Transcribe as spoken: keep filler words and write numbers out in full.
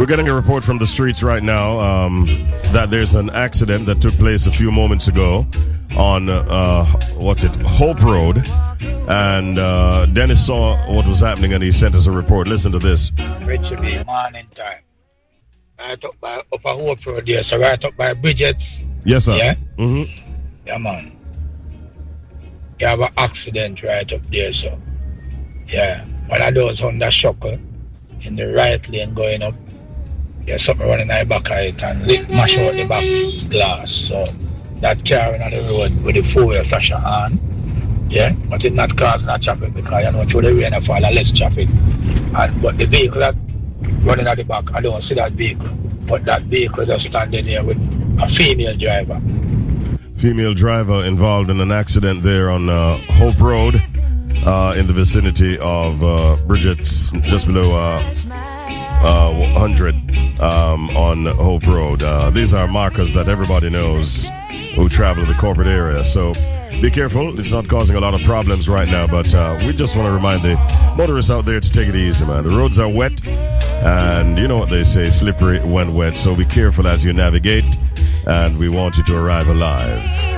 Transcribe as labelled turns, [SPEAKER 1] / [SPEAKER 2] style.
[SPEAKER 1] We're getting a report from the streets right now um, that there's an accident that took place a few moments ago on, uh, what's it, Hope Road. And uh, Dennis saw what was happening and he sent us a report. Listen to this.
[SPEAKER 2] Richard B, morning time. Right up by Upper Hope Road there, so right up by Bridget's.
[SPEAKER 1] Yes, sir.
[SPEAKER 2] Yeah?
[SPEAKER 1] Mm-hmm.
[SPEAKER 2] Yeah, man. You have an accident right up there, so. Yeah. One of those Honda Shocker in the right lane going up. There's something running at the back of it and lit, mash out the back glass. So that car on the road with the four-wheel flasher on. Yeah, but it's not causing a traffic because you know through the rain and fall less traffic. And but the vehicle that running at the back, I don't see that vehicle. But that vehicle just standing there with a female driver.
[SPEAKER 1] Female driver involved in an accident there on uh, Hope Road uh, in the vicinity of uh, Bridget's, just below uh, uh, one hundred um, on Hope Road. Uh, these are markers that everybody knows who travel to the corporate area. So be careful. It's not causing a lot of problems right now, but uh, we just want to remind the motorists out there to take it easy, man. The roads are wet, and you know what they say, slippery when wet. So be careful as you navigate, and we want you to arrive alive.